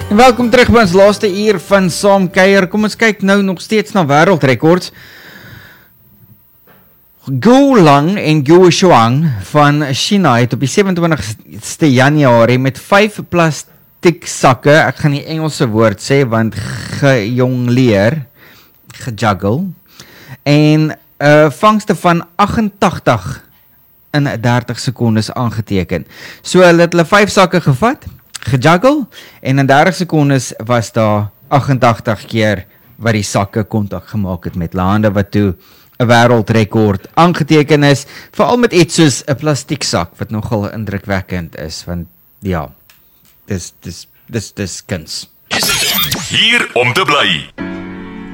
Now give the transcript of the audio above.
En welkom terug by ons laaste uur van Saam Kuier. Kom ons kyk nou nog steeds na wêreldrekords. Guo Lang en Guo Shuang van China het op die 27ste Januarie met 5 plastiek sakke, ek gaan die Engelse woord sê, want gejongleer, gejuggle, en vangste van 88 in 30 sekondes aangeteken. So hulle het 5 sakke gevat, gejuggle, en in 30 sekondes was daar 88 keer wat die sakke kontak gemaak het met hande, wat toe 'n wêreldrekord aangeteken is, veral met iets soos 'n plastieksak, wat nogal indrukwekkend is, want ja, dis kuns. Hier om te bly.